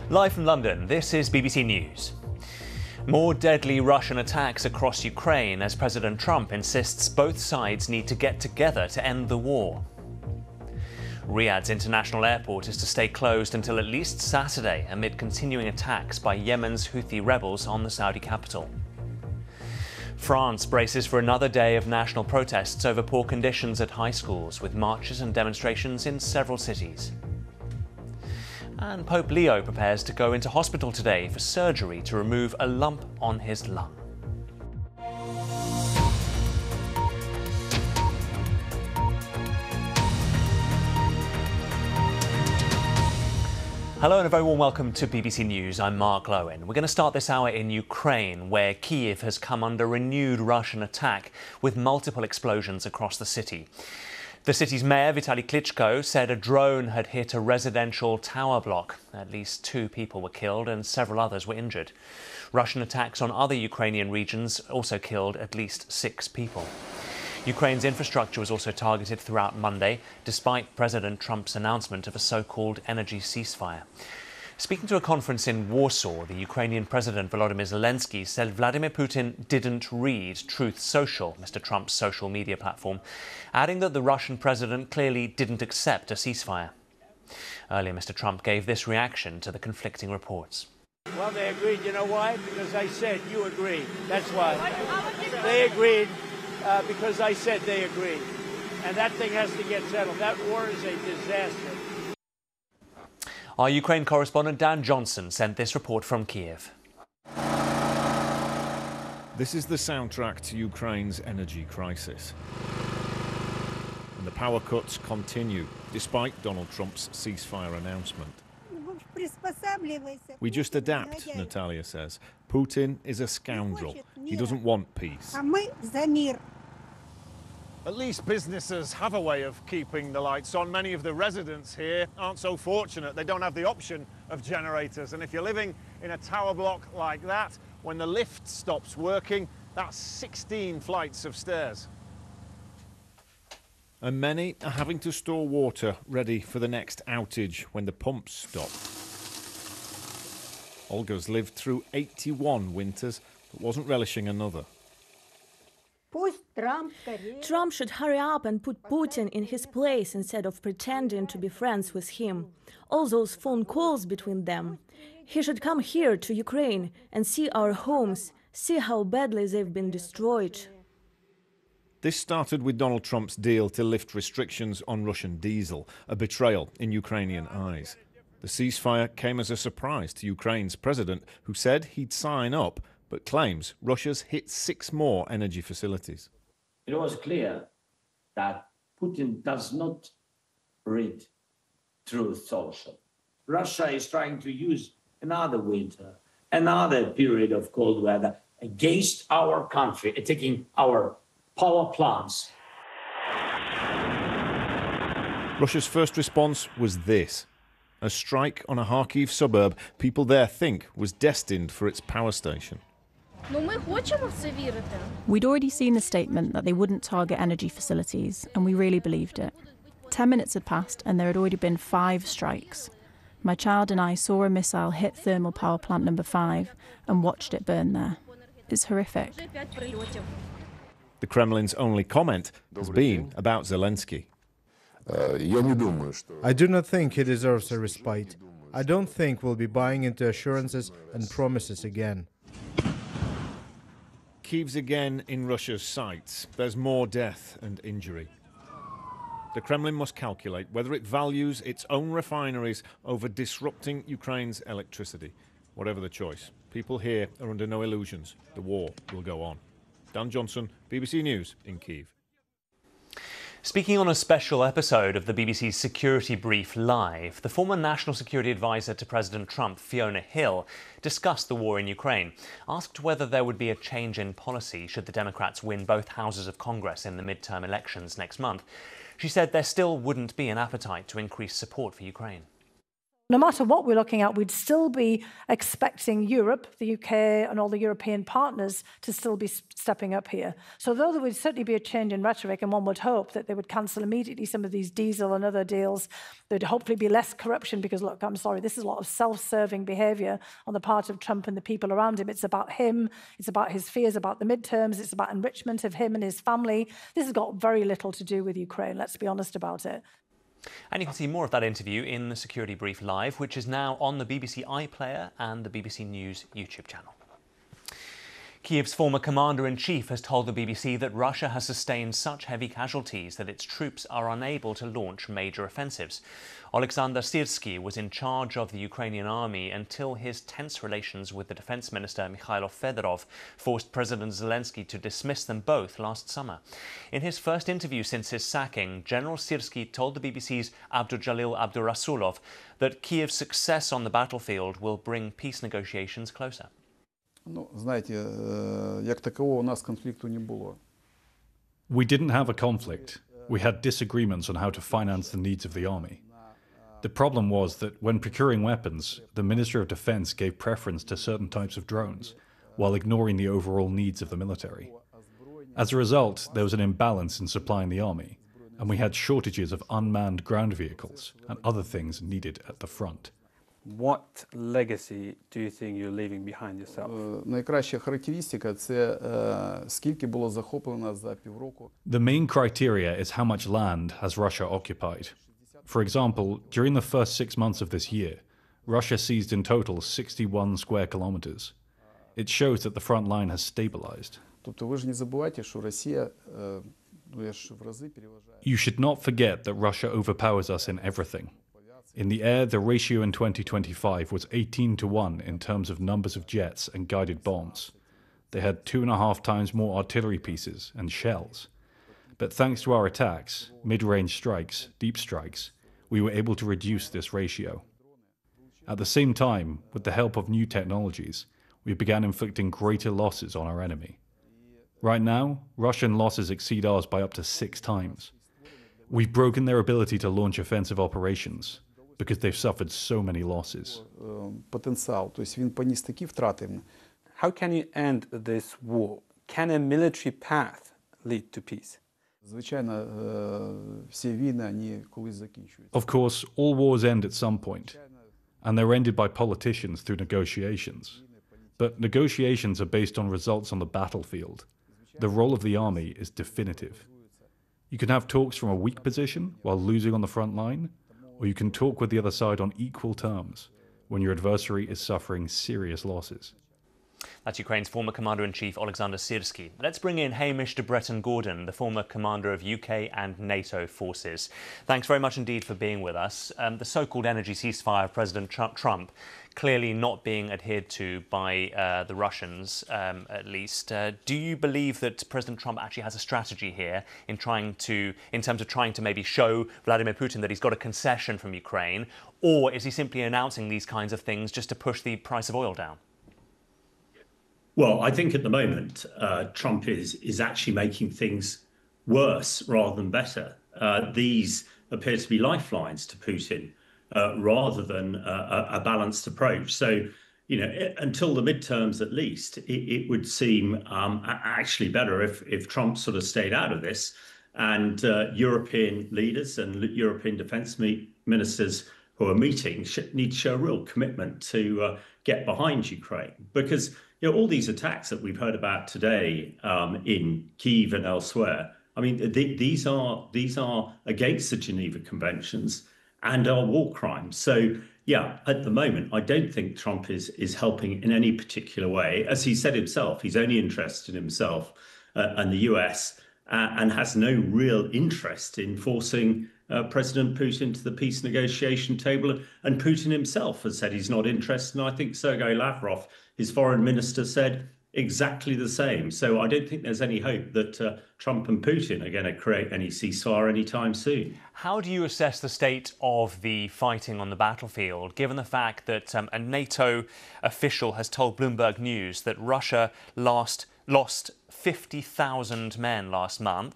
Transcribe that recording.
Live from London, this is BBC News. More deadly Russian attacks across Ukraine as President Trump insists both sides need to get together to end the war. Riyadh's international airport is to stay closed until at least Saturday amid continuing attacks by Yemen's Houthi rebels on the Saudi capital. France braces for another day of national protests over poor conditions at high schools, with marches and demonstrations in several cities. And Pope Leo prepares to go into hospital today for surgery to remove a lump on his lung. Hello and a very warm welcome to BBC News. I'm Mark Lowen. We're going to start this hour in Ukraine, where Kyiv has come under renewed Russian attack with multiple explosions across the city. The city's mayor, Vitaly Klitschko, said a drone had hit a residential tower block. At least 2 people were killed and several others were injured. Russian attacks on other Ukrainian regions also killed at least 6 people. Ukraine's infrastructure was also targeted throughout Monday, despite President Trump's announcement of a so-called energy ceasefire. Speaking to a conference in Warsaw, the Ukrainian President Volodymyr Zelensky said Vladimir Putin didn't read Truth Social, Mr. Trump's social media platform, adding that the Russian president clearly didn't accept a ceasefire. Earlier, Mr. Trump gave this reaction to the conflicting reports. Well, they agreed. You know why? Because I said you agreed. That's why. They agreed because I said they agreed. And that thing has to get settled. That war is a disaster. Our Ukraine correspondent Dan Johnson sent this report from Kyiv. This is the soundtrack to Ukraine's energy crisis. And the power cuts continue, despite Donald Trump's ceasefire announcement. We just adapt, Natalia says. Putin is a scoundrel. He doesn't want peace. At least businesses have a way of keeping the lights on. Many of the residents here aren't so fortunate. They don't have the option of generators. And if you're living in a tower block like that, when the lift stops working, that's 16 flights of stairs. And many are having to store water ready for the next outage when the pumps stop. Olga's lived through 81 winters, but wasn't relishing another. Trump should hurry up and put Putin in his place instead of pretending to be friends with him. All those phone calls between them. He should come here to Ukraine and see our homes, see how badly they've been destroyed. This started with Donald Trump's deal to lift restrictions on Russian diesel, a betrayal in Ukrainian eyes. The ceasefire came as a surprise to Ukraine's president, who said he'd sign up, but claims Russia's hit 6 more energy facilities. It was clear that Putin does not read Truth Social. Russia is trying to use another winter, another period of cold weather against our country, attacking our power plants. Russia's first response was this: a strike on a Kharkiv suburb people there think was destined for its power station. We'd already seen the statement that they wouldn't target energy facilities, and we really believed it. 10 minutes had passed and there had already been 5 strikes. My child and I saw a missile hit thermal power plant number 5 and watched it burn there. It's horrific. The Kremlin's only comment has been about Zelensky. I do not think he deserves a respite. I don't think we'll be buying into assurances and promises again. Kyiv's again in Russia's sights. There's more death and injury. The Kremlin must calculate whether it values its own refineries over disrupting Ukraine's electricity. Whatever the choice, people here are under no illusions. The war will go on. Dan Johnson, BBC News in Kyiv. Speaking on a special episode of the BBC's Security Brief Live, the former National Security Advisor to President Trump, Fiona Hill, discussed the war in Ukraine. Asked whether there would be a change in policy should the Democrats win both houses of Congress in the midterm elections next month, she said there still wouldn't be an appetite to increase support for Ukraine. No matter what we're looking at, we'd still be expecting Europe, the UK and all the European partners to still be stepping up here. So though there would certainly be a change in rhetoric, and one would hope that they would cancel immediately some of these diesel and other deals, there'd hopefully be less corruption because, look, I'm sorry, this is a lot of self-serving behaviour on the part of Trump and the people around him. It's about him, it's about his fears about the midterms, it's about enrichment of him and his family. This has got very little to do with Ukraine, let's be honest about it. And you can see more of that interview in the Security Brief Live, which is now on the BBC iPlayer and the BBC News YouTube channel. Kiev's former commander-in-chief has told the BBC that Russia has sustained such heavy casualties that its troops are unable to launch major offensives. Oleksandr Syrsky was in charge of the Ukrainian army until his tense relations with the defense minister Mikhailo Fedorov forced President Zelensky to dismiss them both last summer. In his first interview since his sacking, General Syrsky told the BBC's Abdujalil Abdurasulov that Kiev's success on the battlefield will bring peace negotiations closer. We didn't have a conflict. We had disagreements on how to finance the needs of the army. The problem was that when procuring weapons, the Minister of Defense gave preference to certain types of drones, while ignoring the overall needs of the military. As a result, there was an imbalance in supplying the army, and we had shortages of unmanned ground vehicles and other things needed at the front. What legacy do you think you're leaving behind yourself? The main criteria is how much land has Russia occupied. For example, during the first 6 months of this year, Russia seized in total 61 square kilometers. It shows that the front line has stabilized. You should not forget that Russia overpowers us in everything. In the air, the ratio in 2025 was 18-1 in terms of numbers of jets and guided bombs. They had 2.5 times more artillery pieces and shells. But thanks to our attacks, mid-range strikes, deep strikes, we were able to reduce this ratio. At the same time, with the help of new technologies, we began inflicting greater losses on our enemy. Right now, Russian losses exceed ours by up to 6 times. We've broken their ability to launch offensive operations, because they've suffered so many losses. How can you end this war? Can a military path lead to peace? Of course, all wars end at some point, and they're ended by politicians through negotiations. But negotiations are based on results on the battlefield. The role of the army is definitive. You can have talks from a weak position while losing on the front line, or you can talk with the other side on equal terms when your adversary is suffering serious losses. That's Ukraine's former Commander-in-Chief Oleksandr Syrsky. Let's bring in Hamish de Bretton-Gordon, the former commander of UK and NATO forces. Thanks very much indeed for being with us. The so-called energy ceasefire of President Trump clearly not being adhered to by the Russians, at least. Do you believe that President Trump actually has a strategy here in terms of trying to maybe show Vladimir Putin that he's got a concession from Ukraine, or is he simply announcing these kinds of things just to push the price of oil down? Well, I think at the moment, Trump is actually making things worse rather than better. These appear to be lifelines to Putin rather than a balanced approach. So, until the midterms at least, it would seem actually better if Trump sort of stayed out of this, and European leaders and European defense ministers who are meeting need to show a real commitment to get behind Ukraine, because all these attacks that we've heard about today in Kyiv and elsewhere, I mean, these are against the Geneva Conventions and are war crimes. So, yeah, at the moment, I don't think Trump is helping in any particular way. As he said himself, he's only interested in himself and the US and has no real interest in forcing President Putin to the peace negotiation table. And Putin himself has said he's not interested. And I think Sergei Lavrov, his foreign minister, said exactly the same. So I don't think there's any hope that Trump and Putin are going to create any ceasefire anytime soon. How do you assess the state of the fighting on the battlefield, given the fact that a NATO official has told Bloomberg News that Russia lost 50,000 men last month,